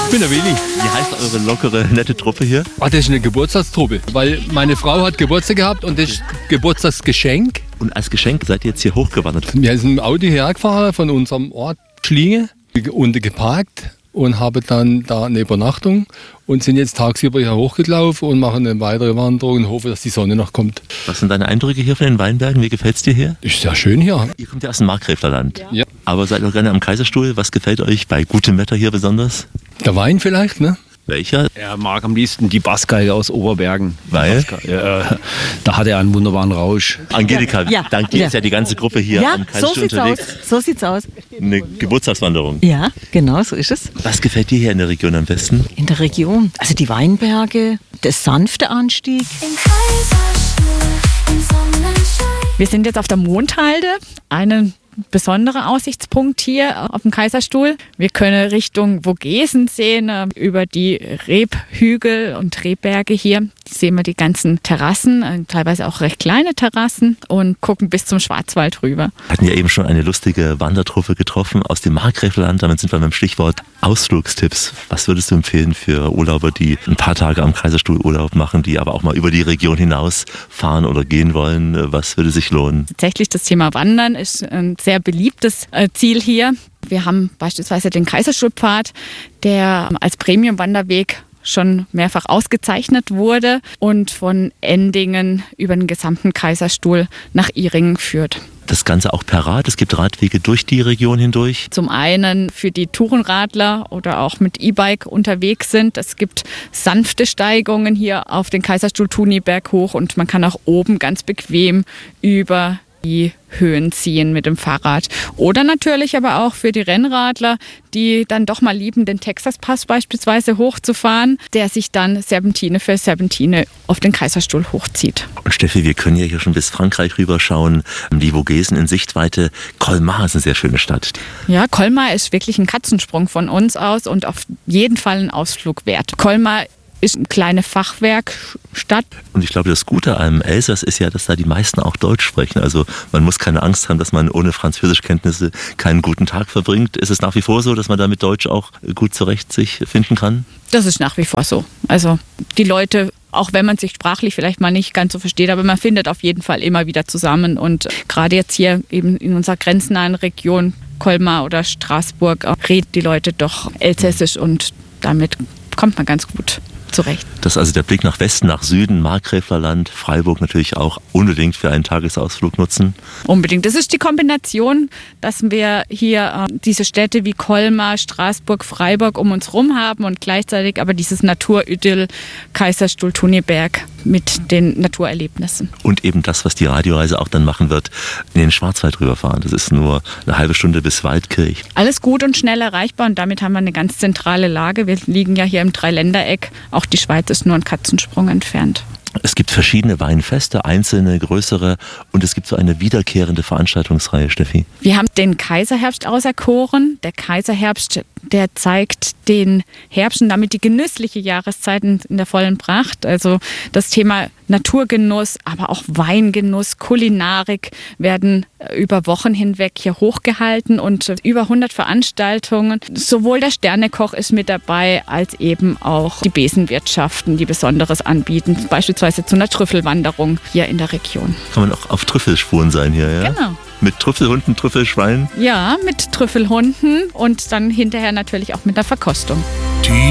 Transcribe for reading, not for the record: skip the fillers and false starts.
Ich bin der Willi. Wie heißt eure lockere, nette Truppe hier? Das ist eine Geburtstagstruppe, weil meine Frau hat Geburtstag gehabt und das ist Geburtstagsgeschenk. Und als Geschenk seid ihr jetzt hier hochgewandert? Wir sind im Auto hergefahren von unserem Ort Schlinge, unten geparkt und haben dann da eine Übernachtung und sind jetzt tagsüber hier hochgelaufen und machen eine weitere Wanderung und hoffen, dass die Sonne noch kommt. Was sind deine Eindrücke hier von den Weinbergen? Wie gefällt es dir hier? Ist sehr schön hier. Ihr kommt ja aus dem Markgräflerland. Ja. Aber seid auch gerne am Kaiserstuhl. Was gefällt euch bei gutem Wetter hier besonders? Der Wein vielleicht, ne? Welcher? Er mag am liebsten die Bassgeige aus Oberbergen. Weil? Da hat er einen wunderbaren Rausch. Angelika, Ja. dank dir ist ja die ganze Gruppe hier Ja, am so Kaiserstuhl sieht's aus. unterwegs. So sieht's aus. Eine Geburtstagswanderung. Ja, genau, so ist es. Was gefällt dir hier in der Region am besten? In der Region, also die Weinberge, der sanfte Anstieg. Wir sind jetzt auf der Mondhalde, ein besonderer Aussichtspunkt hier auf dem Kaiserstuhl. Wir können Richtung Vogesen sehen, über die Rebhügel und Rebberge hier. Sehen wir die ganzen Terrassen, teilweise auch recht kleine Terrassen und gucken bis zum Schwarzwald rüber. Wir hatten ja eben schon eine lustige Wandertruppe getroffen aus dem Markgräflerland. Damit sind wir beim Stichwort Ausflugstipps. Was würdest du empfehlen für Urlauber, die ein paar Tage am Kaiserstuhl Urlaub machen, die aber auch mal über die Region hinaus fahren oder gehen wollen? Was würde sich lohnen? Tatsächlich das Thema Wandern ist ein sehr beliebtes Ziel hier. Wir haben beispielsweise den Kaiserstuhlpfad, der als Premium-Wanderweg schon mehrfach ausgezeichnet wurde und von Endingen über den gesamten Kaiserstuhl nach Ihringen führt. Das Ganze auch per Rad. Es gibt Radwege durch die Region hindurch. Zum einen für die Tourenradler oder auch mit E-Bike unterwegs sind. Es gibt sanfte Steigungen hier auf den Kaiserstuhl-Thuniberg hoch und man kann auch oben ganz bequem über die Höhen ziehen mit dem Fahrrad. Oder natürlich aber auch für die Rennradler, die dann doch mal lieben, den Texaspass beispielsweise hochzufahren, der sich dann Serpentine für Serpentine auf den Kaiserstuhl hochzieht. Und Steffi, wir können ja hier schon bis Frankreich rüberschauen. Die Vogesen in Sichtweite. Colmar ist eine sehr schöne Stadt. Ja, Colmar ist wirklich ein Katzensprung von uns aus und auf jeden Fall ein Ausflug wert. Colmar ist eine kleine Fachwerkstadt. Und ich glaube, das Gute am Elsass ist ja, dass da die meisten auch Deutsch sprechen. Also man muss keine Angst haben, dass man ohne Französischkenntnisse keinen guten Tag verbringt. Ist es nach wie vor so, dass man da mit Deutsch auch gut zurecht sich finden kann? Das ist nach wie vor so. Also die Leute, auch wenn man sich sprachlich vielleicht mal nicht ganz so versteht, aber man findet auf jeden Fall immer wieder zusammen. Und gerade jetzt hier eben in unserer grenznahen Region, Colmar oder Straßburg, reden die Leute doch Elsässisch und damit kommt man ganz gut zurecht. Das ist also der Blick nach Westen, nach Süden, Markgräflerland, Freiburg natürlich auch unbedingt für einen Tagesausflug nutzen. Unbedingt. Das ist die Kombination, dass wir hier diese Städte wie Colmar, Straßburg, Freiburg um uns rum haben und gleichzeitig aber dieses Naturidyll Kaiserstuhl Thuniberg mit den Naturerlebnissen. Und eben das, was die Radioreise auch dann machen wird, in den Schwarzwald rüberfahren. Das ist nur eine halbe Stunde bis Waldkirch. Alles gut und schnell erreichbar und damit haben wir eine ganz zentrale Lage. Wir liegen ja hier im Dreiländereck. Auch die Schweiz ist nur ein Katzensprung entfernt. Es gibt verschiedene Weinfeste, einzelne, größere und es gibt so eine wiederkehrende Veranstaltungsreihe, Steffi. Wir haben den Kaiserherbst auserkoren. Der Kaiserherbst, der zeigt den Herbst und damit die genüssliche Jahreszeit in der vollen Pracht. Also das Thema Naturgenuss, aber auch Weingenuss, Kulinarik werden über Wochen hinweg hier hochgehalten und über 100 Veranstaltungen. Sowohl der Sternekoch ist mit dabei, als eben auch die Besenwirtschaften, die Besonderes anbieten. Beispielsweise zu einer Trüffelwanderung hier in der Region. Kann man auch auf Trüffelspuren sein hier, ja? Genau. Mit Trüffelhunden, Trüffelschweinen? Ja, mit Trüffelhunden und dann hinterher natürlich auch mit der Verkostung.